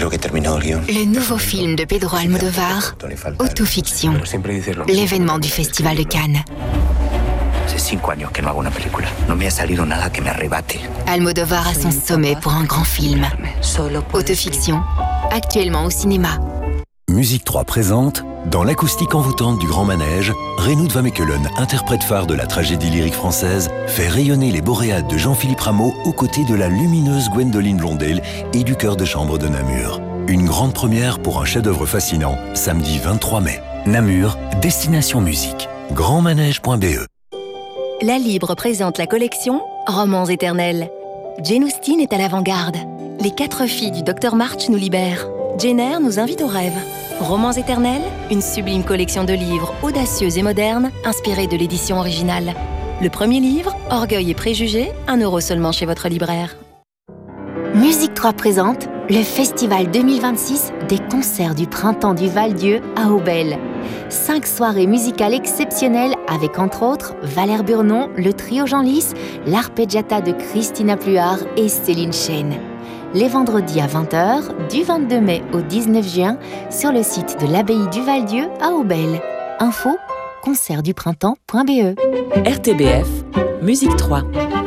Le nouveau film de Pedro Almodóvar, Autofiction, l'événement du Festival de Cannes. Hace 5 años que no hago una película. No me ha salido nada que me arrebate. Almodóvar à son sommet pour un grand film. Autofiction, actuellement au cinéma. Musique 3 présente, dans l'acoustique envoûtante du Grand Manège, Reinoud van Mechelen, interprète phare de la tragédie lyrique française, fait rayonner les Boréades de Jean-Philippe Rameau aux côtés de la lumineuse Gwendoline Blondel et du chœur de chambre de Namur. Une grande première pour un chef-d'œuvre fascinant, samedi 23 mai. Namur, destination musique. grandmanège.be. La Libre présente la collection Romans éternels. Jane Austen est à l'avant-garde. Les 4 filles du Dr March nous libèrent. Jane Eyre nous invite au rêve. Romans éternels, une sublime collection de livres audacieux et modernes, inspirés de l'édition originale. Le premier livre, Orgueil et préjugés, 1 € seulement chez votre libraire. Musique 3 présente le Festival 2026 des concerts du printemps du Val-Dieu à Aubel. 5 soirées musicales exceptionnelles avec entre autres Valère Burnon, le trio Jean Lys, l'arpeggiata de Christina Pluhar et Céline Chêne. Les vendredis à 20h, du 22 mai au 19 juin, sur le site de l'abbaye du Val-Dieu à Aubel. Info, concertduprintemps.be. RTBF, Musique 3.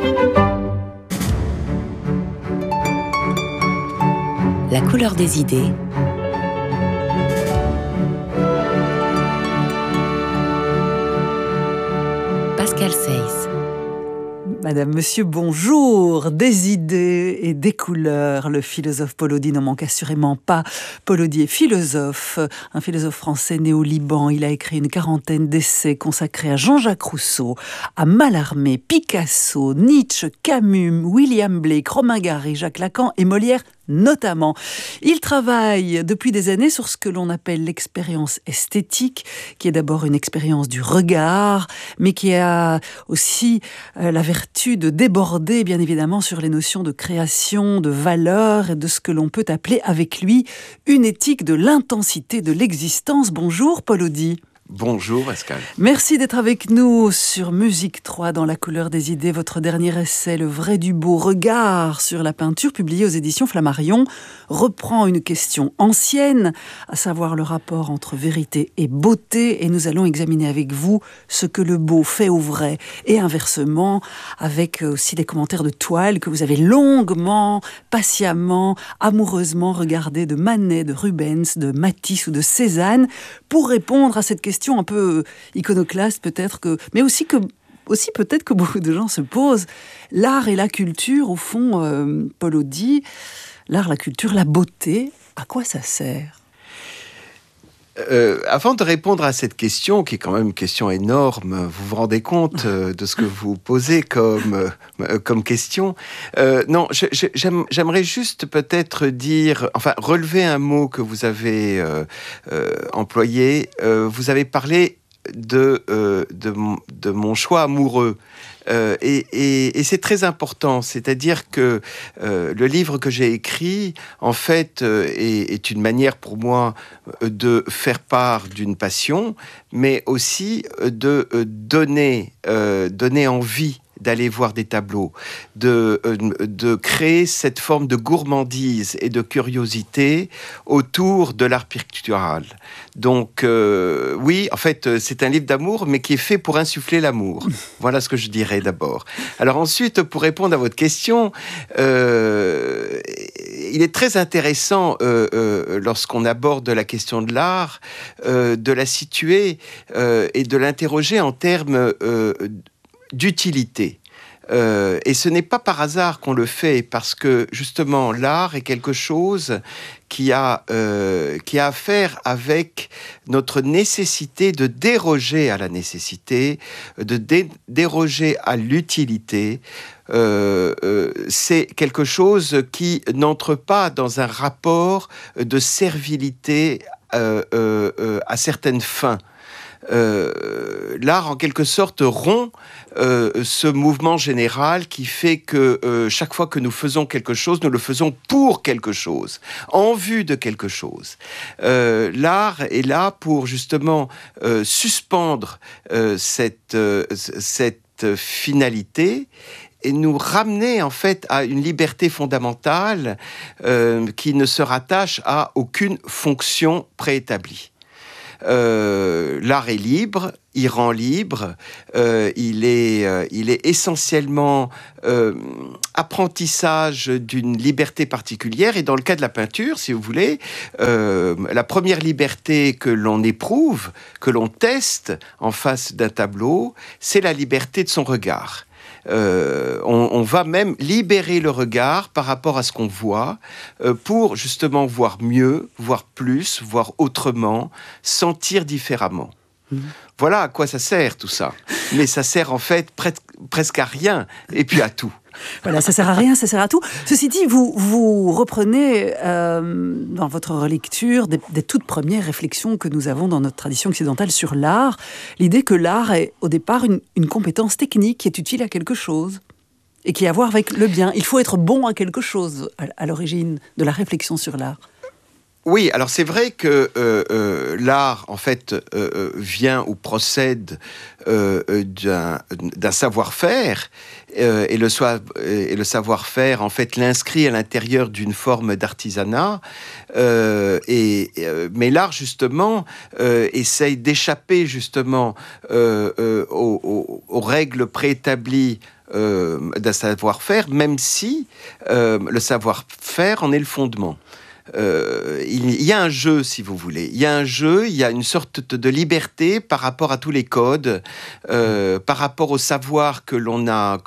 La couleur des idées. Pascal Seyss. Madame, Monsieur, bonjour. Des idées et des couleurs. Le philosophe Paul Audy n'en manque assurément pas. Paul Audy est philosophe, un philosophe français né au Liban. Il a écrit une 40aine d'essais consacrés à Jean-Jacques Rousseau, à Mallarmé, Picasso, Nietzsche, Camus, William Blake, Romain Gary, Jacques Lacan et Molière notamment. Il travaille depuis des années sur ce que l'on appelle l'expérience esthétique, qui est d'abord une expérience du regard, mais qui a aussi la vertu de déborder, bien évidemment, sur les notions de création, de valeur et de ce que l'on peut appeler avec lui une éthique de l'intensité de l'existence. Bonjour Paul Audy. Bonjour Pascal. Merci d'être avec nous sur Musique 3 dans la couleur des idées. Votre dernier essai, Le vrai du beau, regard sur la peinture, publié aux éditions Flammarion, reprend une question ancienne, à savoir le rapport entre vérité et beauté. Et nous allons examiner avec vous ce que le beau fait au vrai et inversement, avec aussi des commentaires de toile que vous avez longuement, patiemment, amoureusement regardé de Manet, de Rubens, de Matisse ou de Cézanne, pour répondre à cette question un peu iconoclaste peut-être, mais aussi peut-être que beaucoup de gens se posent. L'art et la culture, au fond, Paul Audy, l'art, la culture, la beauté, à quoi ça sert ? Avant de répondre à cette question, qui est quand même une question énorme, vous vous rendez compte de ce que vous posez comme question ? Non, j'aimerais juste peut-être relever un mot que vous avez employé. Vous avez parlé de mon choix amoureux. Et c'est très important, c'est-à-dire que le livre que j'ai écrit, en fait, est une manière pour moi de faire part d'une passion, mais aussi de donner envie d'aller voir des tableaux, de créer cette forme de gourmandise et de curiosité autour de l'art pictural. Donc, oui, en fait, c'est un livre d'amour, mais qui est fait pour insuffler l'amour. Voilà ce que je dirais d'abord. Alors ensuite, pour répondre à votre question, il est très intéressant, lorsqu'on aborde la question de l'art, de la situer et de l'interroger en termes d'utilité. Et ce n'est pas par hasard qu'on le fait, parce que justement l'art est quelque chose qui a à faire avec notre nécessité de déroger à la nécessité, de déroger à l'utilité. C'est quelque chose qui n'entre pas dans un rapport de servilité à certaines fins. L'art, en quelque sorte, rompt ce mouvement général qui fait que chaque fois que nous faisons quelque chose, nous le faisons pour quelque chose, en vue de quelque chose. L'art est là pour justement suspendre cette finalité et nous ramener en fait à une liberté fondamentale qui ne se rattache à aucune fonction préétablie. L'art est libre, il rend libre, il est essentiellement apprentissage d'une liberté particulière, et dans le cas de la peinture, si vous voulez, la première liberté que l'on éprouve, que l'on teste en face d'un tableau, c'est la liberté de son regard. On va même libérer le regard par rapport à ce qu'on voit pour justement voir mieux, voir plus, voir autrement, sentir différemment. Voilà à quoi ça sert tout ça. Mais ça sert en fait presque à rien et puis à tout. Voilà, ça sert à rien, ça sert à tout. Ceci dit, vous reprenez dans votre relecture des toutes premières réflexions que nous avons dans notre tradition occidentale sur l'art, l'idée que l'art est au départ une compétence technique qui est utile à quelque chose et qui a à voir avec le bien. Il faut être bon à quelque chose à l'origine de la réflexion sur l'art. Oui, alors c'est vrai que l'art, en fait, vient ou procède d'un savoir-faire, et le savoir-faire, en fait, l'inscrit à l'intérieur d'une forme d'artisanat. Mais l'art, justement, essaye d'échapper, justement, aux règles préétablies d'un savoir-faire, même si le savoir-faire en est le fondement. Il y a un jeu, si vous voulez. Il y a un jeu, il y a une sorte de liberté par rapport à tous les codes, par rapport au savoir que l'on a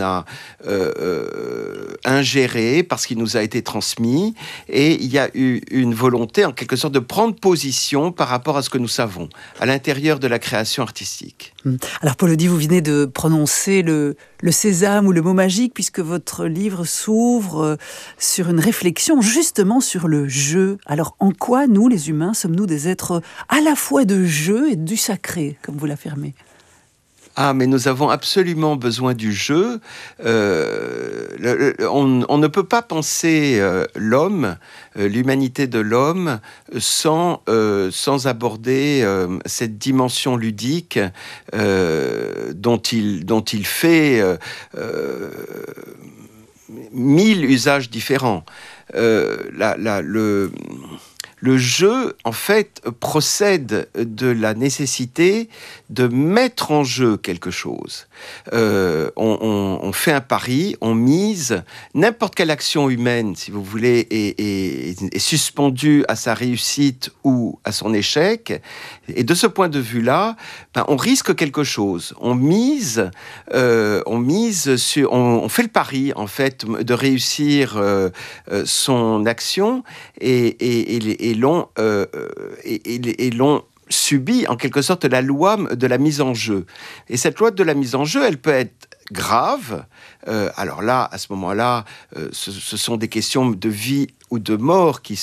ingéré, parce qu'il nous a été transmis, et il y a eu une volonté, en quelque sorte, de prendre position par rapport à ce que nous savons, à l'intérieur de la création artistique. Alors, Polodi, vous venez de prononcer le sésame ou le mot magique, puisque votre livre s'ouvre sur une réflexion justement sur le jeu. Alors, en quoi, nous, les humains, sommes-nous des êtres à la fois de jeu et du sacré, comme vous l'affirmez ? Ah, mais nous avons absolument besoin du jeu. On ne peut pas penser l'homme, l'humanité de l'homme, sans aborder cette dimension ludique dont il fait 1000 usages différents. Le jeu, en fait, procède de la nécessité de mettre en jeu quelque chose. On fait un pari, on mise. N'importe quelle action humaine, si vous voulez, est suspendue à sa réussite ou à son échec. Et de ce point de vue-là, on risque quelque chose. On fait le pari, en fait, de réussir son action et l'on subit en quelque sorte la loi de la mise en jeu. Et cette loi de la mise en jeu, elle peut être grave. Alors là, à ce moment-là, ce sont des questions de vie ou de mort qui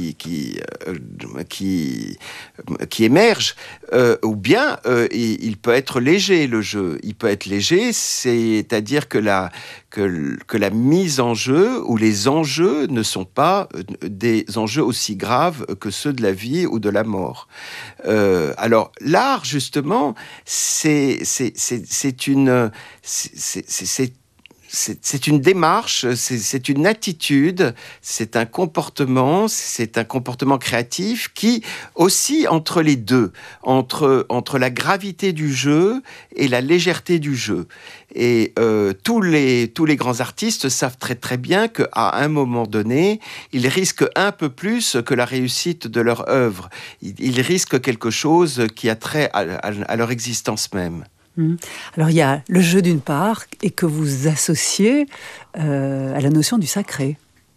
émergent, ou bien il peut être léger, le jeu. Il peut être léger, c'est-à-dire que la mise en jeu ou les enjeux ne sont pas des enjeux aussi graves que ceux de la vie ou de la mort. Alors l'art, justement, c'est une démarche, c'est une attitude, c'est un comportement créatif qui oscille entre les deux, entre la gravité du jeu et la légèreté du jeu. Et tous les grands artistes savent très très bien qu'à un moment donné, ils risquent un peu plus que la réussite de leur œuvre. Ils risquent quelque chose qui a trait à leur existence même. Alors il y a le jeu d'une part et que vous associez à la notion du sacré.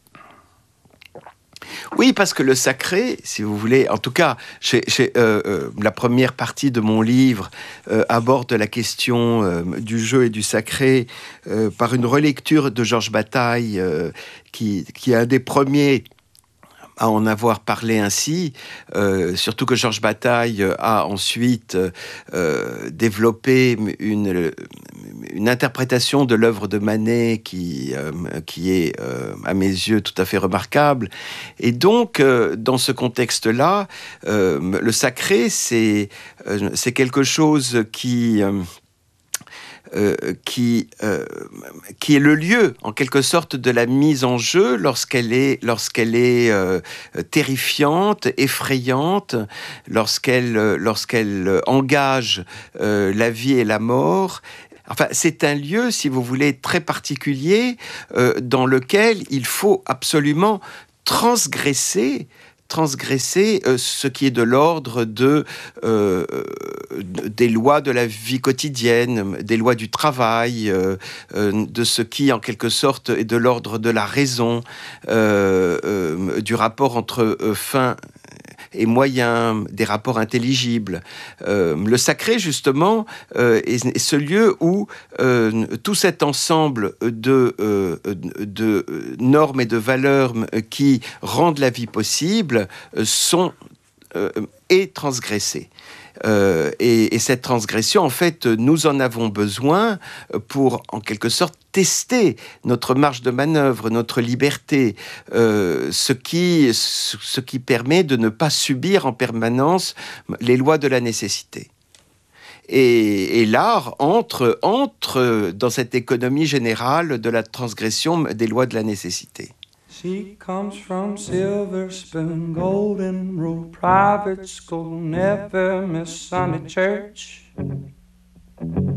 Oui, parce que le sacré, si vous voulez, en tout cas, la première partie de mon livre aborde la question du jeu et du sacré par une relecture de Georges Bataille, qui est un des premiers à en avoir parlé ainsi, surtout que Georges Bataille a ensuite développé une interprétation de l'œuvre de Manet qui est, à mes yeux, tout à fait remarquable. Et donc, dans ce contexte-là, le sacré, c'est quelque chose qui qui est le lieu, en quelque sorte, de la mise en jeu lorsqu'elle est terrifiante, effrayante, lorsqu'elle engage la vie et la mort. Enfin, c'est un lieu, si vous voulez, très particulier dans lequel il faut absolument transgresser ce qui est de l'ordre des lois de la vie quotidienne, des lois du travail, de ce qui, en quelque sorte, est de l'ordre de la raison, du rapport entre fin et moyens, des rapports intelligibles. Le sacré, justement, est ce lieu où tout cet ensemble de normes et de valeurs qui rendent la vie possible est transgressé. Et cette transgression, en fait, nous en avons besoin pour, en quelque sorte, tester notre marge de manœuvre, notre liberté, ce qui permet de ne pas subir en permanence les lois de la nécessité. Et l'art entre dans cette économie générale de la transgression des lois de la nécessité. She comes from silver spoon, golden rule, private school, never miss Sunday church.